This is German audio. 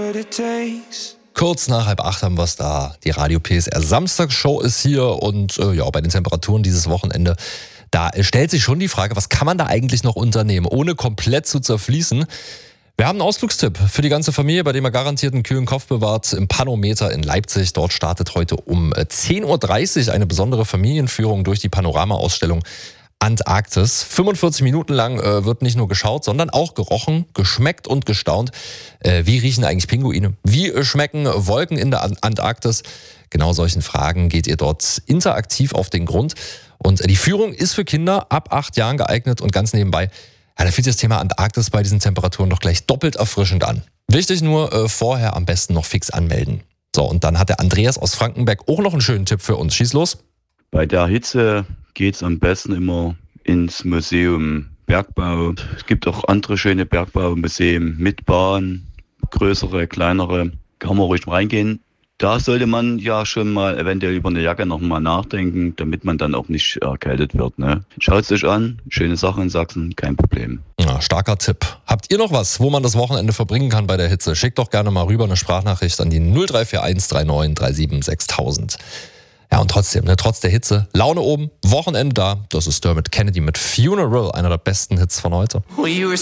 Kurz nach 7:30 haben wir es da. Die Radio PSR Samstagsshow ist hier und bei den Temperaturen dieses Wochenende, da stellt sich schon die Frage, was kann man da eigentlich noch unternehmen, ohne komplett zu zerfließen? Wir haben einen Ausflugstipp für die ganze Familie, bei dem er garantiert einen kühlen Kopf bewahrt, im Panometer in Leipzig. Dort startet heute um 10:30 Uhr eine besondere Familienführung durch die Panoramaausstellung Antarktis. 45 Minuten lang wird nicht nur geschaut, sondern auch gerochen, geschmeckt und gestaunt. Wie riechen eigentlich Pinguine? Wie schmecken Wolken in der Antarktis? Genau solchen Fragen geht ihr dort interaktiv auf den Grund. Und die Führung ist für Kinder ab 8 Jahren geeignet und ganz nebenbei, da fühlt sich das Thema Antarktis bei diesen Temperaturen doch gleich doppelt erfrischend an. Wichtig nur, vorher am besten noch fix anmelden. So, und dann hat der Andreas aus Frankenberg auch noch einen schönen Tipp für uns. Schieß los. Bei der Hitze geht's am besten immer ins Museum Bergbau. Es gibt auch andere schöne Bergbaumuseen mit Bahn, größere, kleinere. Kann man ruhig reingehen. Da sollte man ja schon mal eventuell über eine Jacke nochmal nachdenken, damit man dann auch nicht erkältet wird. Ne? Schaut es euch an, schöne Sache in Sachsen, kein Problem. Ja, starker Tipp. Habt ihr noch was, wo man das Wochenende verbringen kann bei der Hitze? Schickt doch gerne mal rüber eine Sprachnachricht an die 0341 39 37 6000. Ja, und trotzdem, trotz der Hitze, Laune oben, Wochenende da. Das ist Dermot Kennedy mit Funeral, einer der besten Hits von heute.